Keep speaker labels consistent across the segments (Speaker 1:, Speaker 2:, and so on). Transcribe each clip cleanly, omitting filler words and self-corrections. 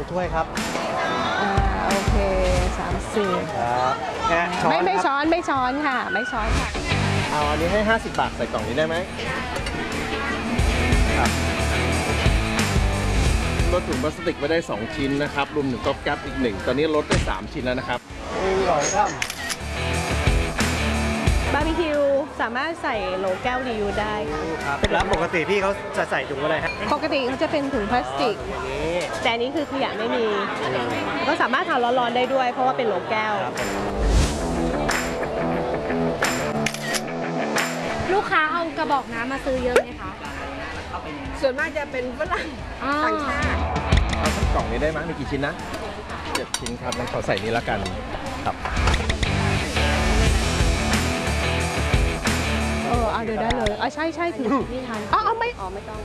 Speaker 1: ถ้วยครับ
Speaker 2: โอเค30
Speaker 1: ครับ
Speaker 2: ไม่ช้อนค่ะไม่ช้อนค่ะ
Speaker 1: เอาอันนี้ให้50 บาทใส่กล่องนี้ได้ไหมครับลดถุงพลาสติกไว้ได้2 ชิ้นนะครับรวมถึงก๊อบแก๊ปอีก1ตอนนี้ลดได้3 ชิ้นแล้วนะครับอร่อยครับ
Speaker 2: บาร์บีคิวสามารถใส่โหลแก้วรีวิวได้ค่ะ
Speaker 1: แล้วปกติพี่เขาจะใส่ถุงอะไรฮะ
Speaker 2: ปกติเขาจะเป็นถุงพลาสติกแต่อันนี้คือขยะไม่มีก็สามารถทานร้อนๆได้ด้วยเพราะว่าเป็นโหลแก้ว
Speaker 3: ลูกค้าเอากระบอกน้ำมาซื้อเยอะไหมคะ
Speaker 2: ส่วนมากจะเป็นฝรั่งต่างชาติ
Speaker 1: เอาสักกล่องนี้ได้ไหมมีกี่ชิ้นนะ7 ชิ้นครับงั้นขอใส่นี้ละกันครับ
Speaker 2: เดี๋ยวได้เลยใช่ถือนี่ทันไม่ต้อง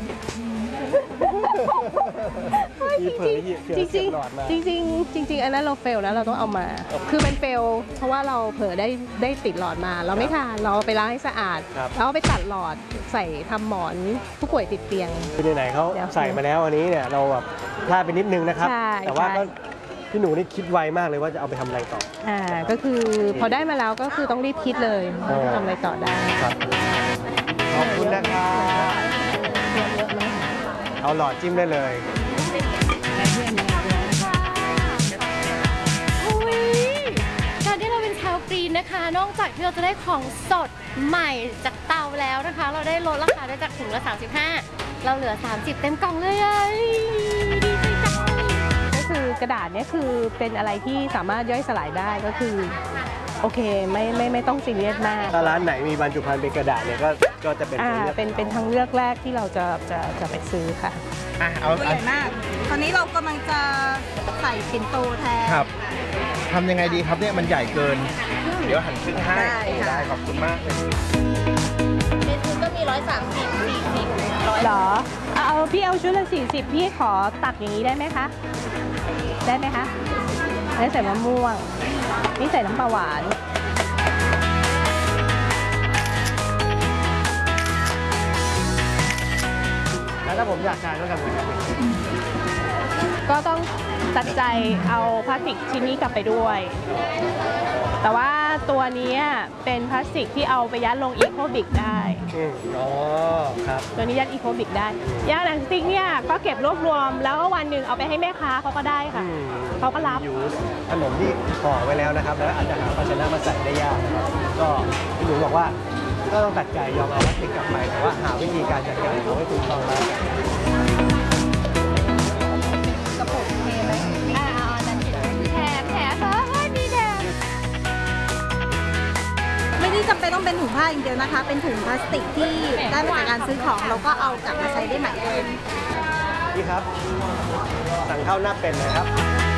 Speaker 2: จริงอันนั้นเราเฟลแล้วเราต้องเอามาคือมันเฟลเพราะว่าเราเผลอได้ติดหลอดมาเราไม่ทานเราไปล้างให้สะอาดแล้วไปตัดหลอดใส่ทำหมอนผู้ป่วยติดเตียง
Speaker 1: คือไหนเขาใส่มาแล้วอันนี้เนี่ยเราแบบพลาดไปนิดนึงนะครับแต่ว่าก็พี่หนูนี่คิดไวมากเลยว่าจะเอาไปทำอะไรต่อ
Speaker 2: ก็คือพอได้มาแล้วก็คือต้องรีบคิดเลยทำอะไรต่อได้
Speaker 1: ขอบคุณนะครับเอาหลอดจิ้มได้เลย
Speaker 3: การที่เราเป็นชาวกรีนนะคะนอกจากที่เราจะได้ของสดใหม่จากเตาแล้วนะคะเราได้ลดราคาได้จากถุงละ35เราเหลือ30เต็มกล่องเลยดีใจจัง
Speaker 2: ก็คือกระดาษเนี่ยคือเป็นอะไรที่สามารถย่อยสลายได้ก็คือโอเคไม่ต้องซีเรียสมาก
Speaker 1: ถ้าร้านไหนมีบรรจุภัณฑ์เป็นกระดาษเนี่ยก็จะ
Speaker 2: เป็นทางเลือกแรกที่เราจะไปซื้อค่ะ
Speaker 4: ตัวใหญ่มากตอนนี้เรากำลังจะใส่ปิ่นโตแทน
Speaker 1: ครับทำยังไงดีครับเนี่ยมันใหญ่เกินเดี๋ยวหั่นครึ่งให้ได้ขอบคุณมากเลย
Speaker 4: เมนูก็มี130 40
Speaker 2: หรอพี่เอาชุดละ40พี่ขอตักอย่างนี้ได้ไหมคะแล้วใส่มะม่วงนี่ใส่น้ำปลาหวาน
Speaker 1: แล้วถ้าผมอยากทานก็ทำไง
Speaker 2: ก็ต้องตัดใจเอาพลาสติกชิ้นนี้กลับไปด้วยแต่ว่าตัวนี้เป็นพลาสติกที่เอาไปยัดลงอีโคบิกได้
Speaker 1: ครับ
Speaker 2: ตัวนี้ยัดอีโคบิกได้ยางหนังสติ๊กเนี่ยก็เก็บรวบรวมแล้วก็วันหนึ่งเอาไปให้แม่ค้าเขาก็ได้ค่ะเขาก็รับ
Speaker 1: ขนมที่ห่อไว้แล้วนะครับแล้วอาจจะหาภาชนะมาใส่ได้ยากนะครับก็พี่หนูบอกว่าก็ต้องตัดใจยอมเอาพลาสติกกลับไปแต่ว่าหาวิธีการจัดการเขาให้ถูกต้องแล้ว
Speaker 4: กระปุกเทไหม
Speaker 3: แถมดีแดง
Speaker 4: ไม่ได้จำเป็นต้องเป็นถุงผ้าอย่างเดียวนะคะเป็นถุงพลาสติกที่ได้มาจากการซื้อของเราก็เอากลับมาใช้ได้ใหม่เลย
Speaker 1: นี่ครับสั่งข้าวหน้าเป็ดเลยครับ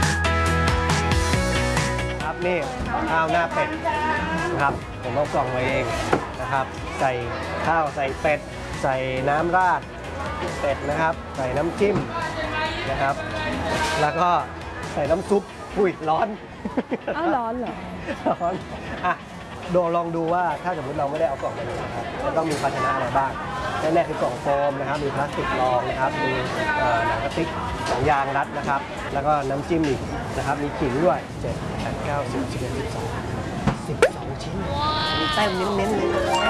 Speaker 1: นี่ข้าวหน้าเป็ดนะครับผมเอากล่องมาเองนะครับใส่ข้าวใส่เป็ดใส่น้ำราดเป็ดนะครับใส่น้ำจิ้มนะครับแล้วก็ใส่น้ำซุปร้อน
Speaker 2: ร้อนเหรอ
Speaker 1: ร้อนลองดูว่าถ้าสมมติเราไม่ได้เอากล่องมาเลยนะครับมันต้องมีภาชนะอะไรบ้างแรกคือกล่องโฟมนะครับมีพลาสติกรองนะครับมีหนังกระติก2 ยางรัดนะครับแล้วก็น้ำจิ้มอีกนะครับมีขิงด้วย7 8 9 10 11 12ชิ้นมีแต้มเน้นๆเลย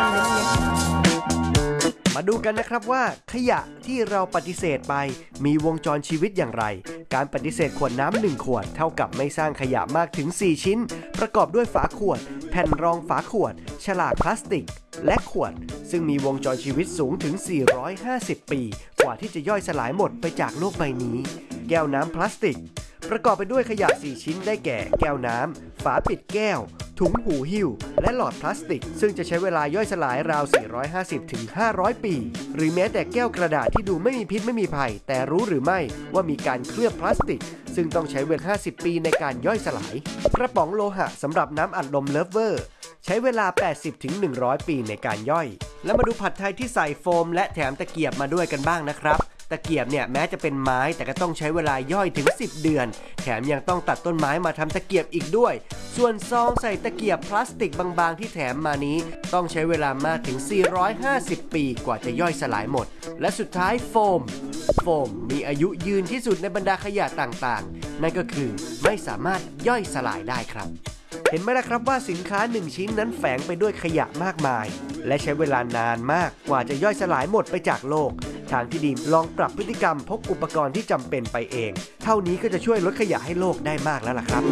Speaker 5: มาดูกันนะครับว่าขยะที่เราปฏิเสธไปมีวงจรชีวิตอย่างไรการปฏิเสธขวดน้ำ1 ขวดเท่ากับไม่สร้างขยะมากถึง4 ชิ้นประกอบด้วยฝาขวดแผ่นรองฝาขวดฉลากพลาสติกและขวดซึ่งมีวงจรชีวิตสูงถึง450 ปีกว่าที่จะย่อยสลายหมดไปจากโลกใบนี้แก้วน้ำพลาสติกประกอบไปด้วยขยะ4 ชิ้นได้แก่แก้วน้ำฝาปิดแก้วถุงหูหิ้วและหลอดพลาสติกซึ่งจะใช้เวลาย่อยสลายราว450 ถึง 500 ปีหรือแม้แต่แก้วกระดาษที่ดูไม่มีพิษไม่มีภัยแต่รู้หรือไม่ว่ามีการเคลือบพลาสติกซึ่งต้องใช้เวลา50 ปีในการย่อยสลายกระป๋องโลหะสำหรับน้ำอัดลมเลิฟเวอร์ใช้เวลา80 ถึง 100 ปีในการย่อยแล้วมาดูผัดไทยที่ใส่โฟมและแถมตะเกียบมาด้วยกันบ้างนะครับตะเกียบเนี่ยแม้จะเป็นไม้แต่ก็ต้องใช้เวลาย่อยถึง10 เดือนแถมยังต้องตัดต้นไม้มาทำตะเกียบอีกด้วยส่วนซองใส่ตะเกียบพลาสติกบางๆที่แถมมานี้ต้องใช้เวลามากถึง450 ปีกว่าจะย่อยสลายหมดและสุดท้ายโฟมมีอายุยืนที่สุดในบรรดาขยะต่างๆนั่นก็คือไม่สามารถย่อยสลายได้ครับ เห็นไหมล่ะครับว่าสินค้า1ชิ้นนั้นแฝงไปด้วยขยะมากมาย และใช้เวลานานมากกว่าจะย่อยสลายหมดไปจากโลก ทางที่ดีลองปรับพฤติกรรมพกอุปกรณ์ที่จำเป็นไปเอง เท่านี้ก็จะช่วยลดขยะให้โลกได้มากแล้วล่ะครับ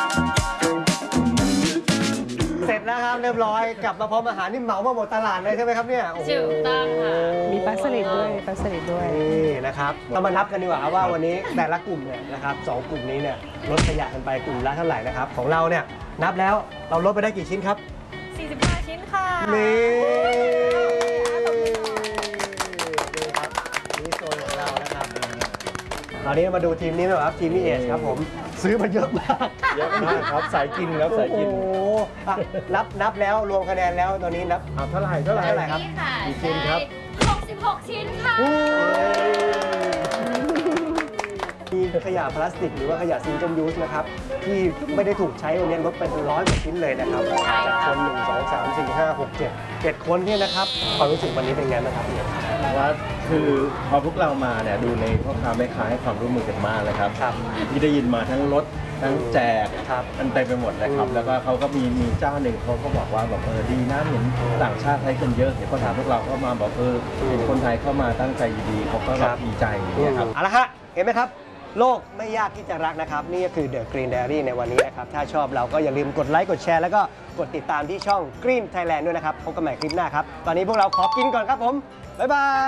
Speaker 1: เสร็จแล้วครับเรียบร้อยกลับมาพร้อมอาหารนี่เหมามาหมดตลาดเลยใช่ไหมครับเนี่ยโอ้โห
Speaker 3: ถูกต้องค่ะ
Speaker 2: มีปลาสลิดด้วยปลาสลิดด้วย
Speaker 1: นี่นะครับเรามานับกันดีกว่าว่าวันนี้แต่ละกลุ่มเนี่ยนะครับสองกลุ่มนี้เนี่ยลดขยะกันไปกลุ่มละเท่าไหร่นะครับของเราเนี่ยนับแล้วเราลดไปได้กี่ชิ้นครับ
Speaker 3: 45 ชิ้นค่ะ
Speaker 1: นี่ครับนี่โซนของเรานะครับตอนนี้มาดูทีมนี้หน่อยครับทีมนี้เอชครับผมซื้อมาเยอะมาก
Speaker 6: เยอะมากครับสายกินครับสายกิน
Speaker 1: โอ้โหอ่ะนับแล้วรวมคะแนนแล้วตอนนี้นับ
Speaker 6: เท่าไหร่เท่าไหร่
Speaker 1: เท่าไหร่ครับ
Speaker 3: นี่ค่ะ
Speaker 6: กี่ชิ้นครับ
Speaker 3: ได้66 ชิ้นค่ะ
Speaker 1: มีขยะพลาสติกหรือว่าขยะซิงเกิลยูสนะครับที่ไม่ได้ถูกใช้วันนี้ลดเป็น100 กว่าชิ้นเลยนะครับจากคน1 2 3 4 5 6 7คนเนี่ยนะครับความรู้สึกวันนี้เป็นไงบ้างครับพี่
Speaker 6: ว่าคือพอพวกเรามาเนี่ยดูในพ่อค้าแม่ค้าให้ความร่วมมือกันมากเลยครับ
Speaker 1: ครับ
Speaker 6: ที่ได้ยินมาทั้งรถทั้งแจก
Speaker 1: ครับ
Speaker 6: มันเต็มไปหมดเลยครับ แล้วก็เขาก็มีเจ้าหนึ่งเขาก็บอกว่าแบบดีนะเห็นต่างชาติใช้กันเยอะเห็นพ่อค้าพวกเราก็มาบอกเห็นคนไทยเข้ามาตั้งใจดีเขาก็แบบดีใจเนี่ยครับ
Speaker 1: เอาละฮะเห็นไหมครับ โลกไม่ยากที่จะรักนะครับ นี่ก็คือ The Green Diary ในวันนี้นะครับ ถ้าชอบเราก็อย่าลืมกดไลค์กดแชร์แล้วก็กดติดตามที่ช่อง Green Thailand ด้วยนะครับพบกันใหม่คลิปหน้าครับ ตอนนี้พวกเราขอกินก่อนครับผม บ๊ายบาย